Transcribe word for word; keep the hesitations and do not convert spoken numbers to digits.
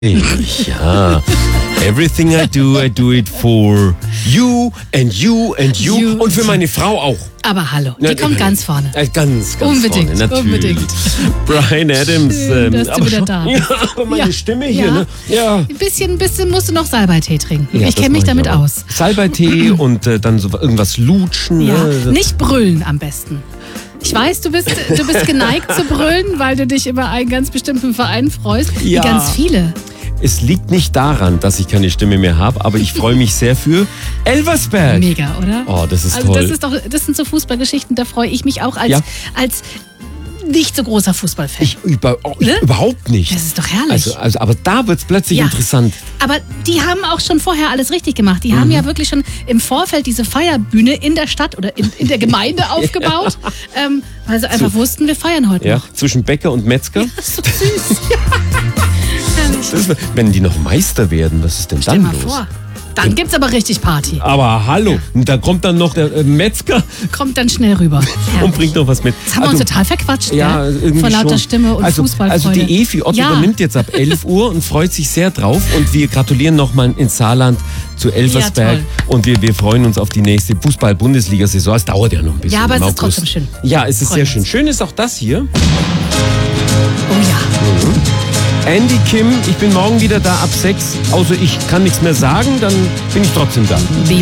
Ja. Everything I do, I do it for you and you and you, you. Und für meine Frau auch. Aber hallo, die Na, kommt ganz vorne. Äh, ganz, ganz Unbedingt, vorne, natürlich. unbedingt. Bryan Adams. Schön, ähm, dass du aber wieder schon, da ja, bist. aber meine Ja. Stimme hier, Ja. ne? Ja. Ein bisschen, ein bisschen musst du noch Salbeitee trinken. Ja, ich das kenne mich mach damit auch. aus. Salbeitee und äh, dann so irgendwas lutschen. Ja, Ne? nicht brüllen am besten. Ich weiß, du bist, du bist geneigt zu brüllen, weil du dich über einen ganz bestimmten Verein freust. Ja. Wie ganz viele. Es liegt nicht daran, dass ich keine Stimme mehr habe, aber ich freue mich sehr für Elversberg. Mega, oder? Oh, das ist also toll. Das, ist doch, das sind so Fußballgeschichten, da freue ich mich auch als, Ja. als nicht so großer Fußballfan. Ich, über, oh, ich Ne? überhaupt nicht. Das ist doch herrlich. Also, also, aber da wird es plötzlich Ja. interessant. Aber die haben auch schon vorher alles richtig gemacht. Die haben Mhm. ja wirklich schon im Vorfeld diese Feierbühne in der Stadt oder in, in der Gemeinde aufgebaut, ähm, weil sie einfach wussten, wir feiern heute Ja, noch. zwischen Bäcker und Metzger. Das ist so süß. Herrlich. Das ist, wenn die noch Meister werden, was ist denn Stell dann mal los? vor. Dann gibt's aber richtig Party. Aber hallo, und da kommt dann noch der äh, Metzger Kommt dann schnell rüber. und Herrlich. bringt noch was mit. Jetzt haben wir uns total verquatscht, Ja, gell? irgendwie Vor lauter schon. Stimme und also, Fußballfreude. Also die Evi Otto Ja. übernimmt jetzt ab elf Uhr und freut sich sehr drauf. Und wir gratulieren nochmal ins Saarland zu Elversberg. Ja, und wir, wir freuen uns auf die nächste Fußball-Bundesliga-Saison. Es dauert ja noch ein bisschen. Ja, aber im es ist August. trotzdem schön. Ja, es ist Freuen sehr uns. schön. Schön ist auch das hier. Oh ja. Andy Kim, ich bin morgen wieder da ab sechs. Außer ich kann nichts mehr sagen, dann bin ich trotzdem da. Baby.